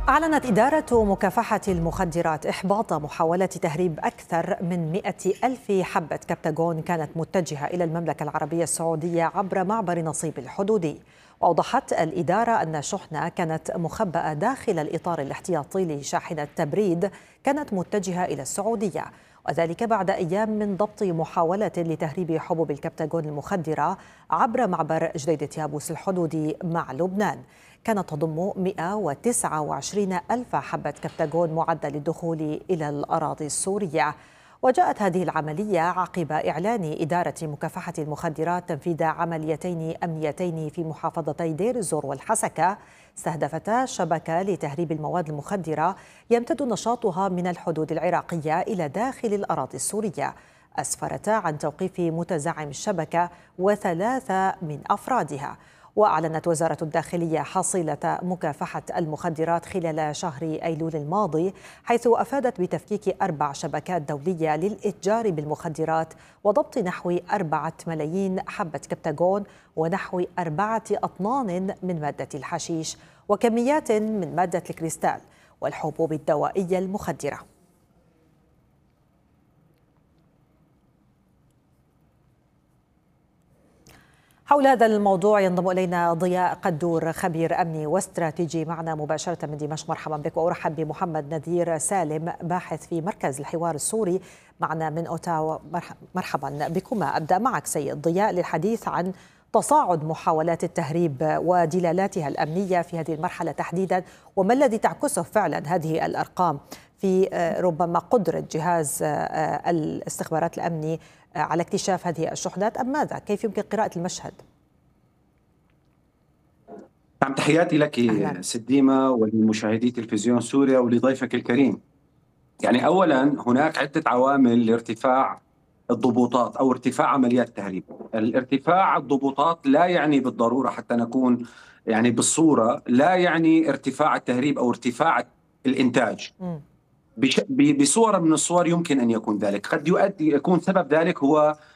أعلنت إدارة مكافحة المخدرات إحباط محاولة تهريب أكثر من 100 ألف حبة كبتاغون كانت متجهة إلى المملكة العربية السعودية عبر معبر نصيب الحدودي. وأوضحت الإدارة أن الشحنة كانت مخبأة داخل الإطار الاحتياطي لشاحنة تبريد كانت متجهة إلى السعودية، وذلك بعد أيام من ضبط محاولة لتهريب حبوب الكبتاغون المخدرة عبر معبر جديدة يابوس الحدودي مع لبنان. كانت تضم 129 ألف حبة كبتاغون معدة للدخول إلى الأراضي السورية. وجاءت هذه العملية عقب إعلان إدارة مكافحة المخدرات تنفيذ عمليتين أمنيتين في محافظتي دير الزور والحسكة استهدفتا شبكة لتهريب المواد المخدرة يمتد نشاطها من الحدود العراقية إلى داخل الأراضي السورية. أسفرتا عن توقيف متزعم الشبكة وثلاثة من أفرادها. وأعلنت وزارة الداخلية حصيلة مكافحة المخدرات خلال شهر أيلول الماضي، حيث أفادت بتفكيك 4 شبكات دولية للإتجار بالمخدرات وضبط نحو 4 ملايين حبة كبتاغون ونحو 4 أطنان من مادة الحشيش وكميات من مادة الكريستال والحبوب الدوائية المخدرة. حول هذا الموضوع ينضم إلينا ضياء قدور، خبير أمني واستراتيجي، معنا مباشرة من دمشق. مرحبا بك. وأرحب بمحمد نذير سالم، باحث في مركز الحوار السوري، معنا من أوتاوا. مرحبا بكما. أبدأ معك سيد ضياء للحديث عن تصاعد محاولات التهريب ودلالاتها الأمنية في هذه المرحلة تحديدا، وما الذي تعكسه فعلا هذه الأرقام في ربما قدرة جهاز الاستخبارات الأمني على اكتشاف هذه الشحنات، أم ماذا؟ كيف يمكن قراءة المشهد؟ نعم، تحياتي لك ست ديما ولمشاهدي تلفزيون سوريا ولضيفك الكريم. يعني أولا هناك عدة عوامل لارتفاع الضبوطات أو ارتفاع عمليات التهريب. الارتفاع الضبوطات لا يعني بالضرورة، حتى نكون يعني بالصورة، لا يعني ارتفاع التهريب أو ارتفاع الإنتاج. بصورة من الصور يمكن أن يكون ذلك، قد يكون سبب ذلك هو